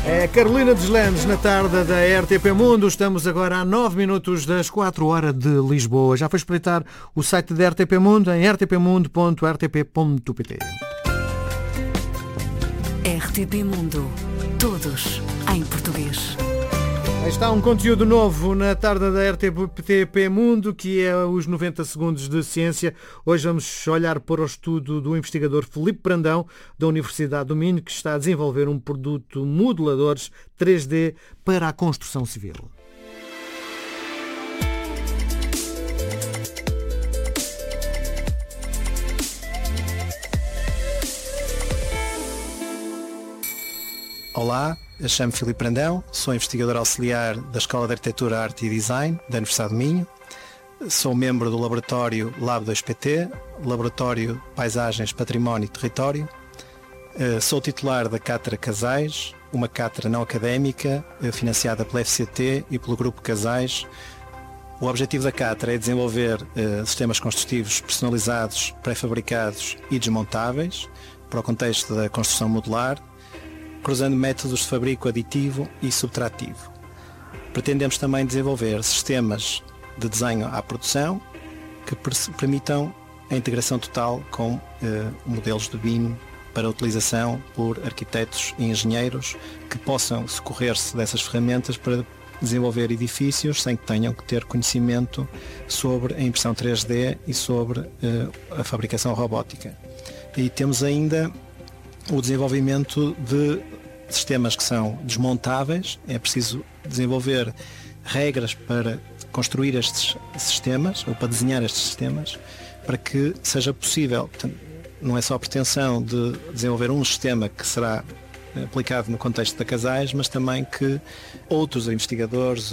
É Carolina Deslandes na tarde da RTP Mundo. Estamos agora a 9 minutos das 4 horas de Lisboa. Já foi espreitar o site da RTP Mundo em rtpmundo.rtp.pt. RTP Mundo. Todos em português. Aí está um conteúdo novo na tarde da RTP Mundo, que é os 90 segundos de ciência. Hoje vamos olhar para o estudo do investigador Filipe Brandão, da Universidade do Minho, que está a desenvolver um produto modeladores 3D para a construção civil. Olá, eu chamo-me Filipe Brandão, sou investigador auxiliar da Escola de Arquitetura, Arte e Design da Universidade do Minho. Sou membro do laboratório Lab 2PT, Laboratório de Paisagens, Património e Território. Sou titular da Cátedra Casais, uma cátedra não académica financiada pela FCT e pelo Grupo Casais. O objetivo da cátedra é desenvolver sistemas construtivos personalizados, pré-fabricados e desmontáveis para o contexto da construção modular, cruzando métodos de fabrico aditivo e subtrativo. Pretendemos também desenvolver sistemas de desenho à produção que permitam a integração total com modelos de BIM para utilização por arquitetos e engenheiros que possam socorrer-se dessas ferramentas para desenvolver edifícios sem que tenham que ter conhecimento sobre a impressão 3D e sobre a fabricação robótica. E temos ainda o desenvolvimento de sistemas que são desmontáveis. É preciso desenvolver regras para construir estes sistemas ou para desenhar estes sistemas para que seja possível. Portanto, não é só a pretensão de desenvolver um sistema que será aplicado no contexto da Casais, mas também que outros investigadores,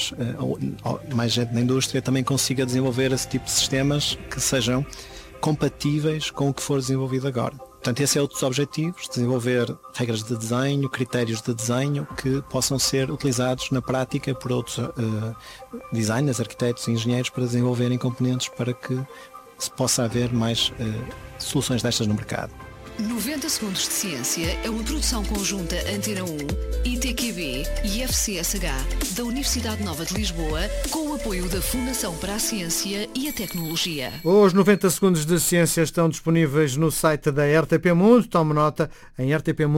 mais gente na indústria também consiga desenvolver esse tipo de sistemas que sejam compatíveis com o que for desenvolvido agora. Portanto, esse é outro dos objetivos, desenvolver regras de desenho, critérios de desenho que possam ser utilizados na prática por outros designers, arquitetos e engenheiros para desenvolverem componentes para que se possa haver mais soluções destas no mercado. 90 segundos de ciência é uma produção conjunta Antena 1, ITQB e FCSH da Universidade Nova de Lisboa, com o apoio da Fundação para a Ciência e a Tecnologia. Os 90 segundos de ciência estão disponíveis no site da RTP Mundo. Tome nota em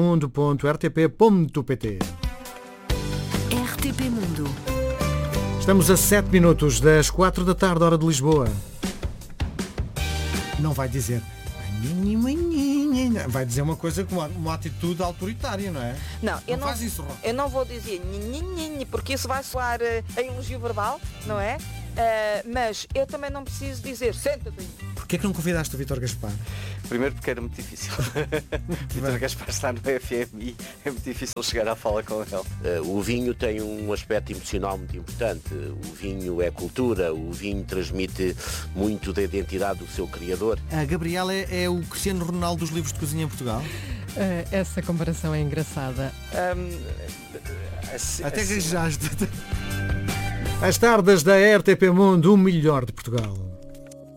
rtpmundo.rtp.pt. RTP Mundo. Estamos a 7 minutos das 4 da tarde, hora de Lisboa. Não vai dizer... Vai dizer uma coisa com uma atitude autoritária, não é? Não, faz isso, Rô. Eu não vou dizer porque isso vai soar a elogio verbal, não é? Mas eu também não preciso dizer senta-te aí. Porquê que não convidaste o Vítor Gaspar? Primeiro porque era muito difícil. Vítor Gaspar está no FMI, é muito difícil chegar à fala com ele. O vinho tem um aspecto emocional muito importante. O vinho é cultura, o vinho transmite muito da identidade do seu criador. A Gabriela é o Cristiano Ronaldo dos livros de cozinha em Portugal? Essa comparação é engraçada. Até gajaste. As tardes da RTP Mundo, o melhor de Portugal.